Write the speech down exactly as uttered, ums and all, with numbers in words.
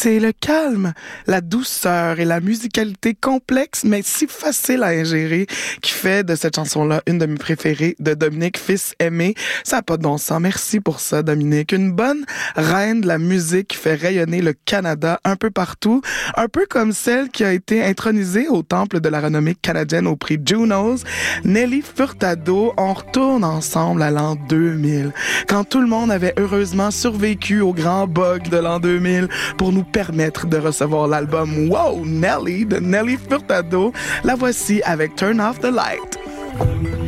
C'est le calme, la douceur et la musicalité complexe mais si facile à ingérer qui fait de cette chanson-là une de mes préférées de Dominique Fils-Aimé. Ça n'a pas de bon sens. Merci pour ça, Dominique. Une bonne reine de la musique qui fait rayonner le Canada un peu partout, un peu comme celle qui a été intronisée au temple de la renommée canadienne au prix Junos, Nelly Furtado. On retourne ensemble à l'an deux mille, quand tout le monde avait heureusement survécu au grand bug de l'an deux mille pour nous permettre de recevoir l'album Wow Nelly de Nelly Furtado. La voici avec Turn Off the Light.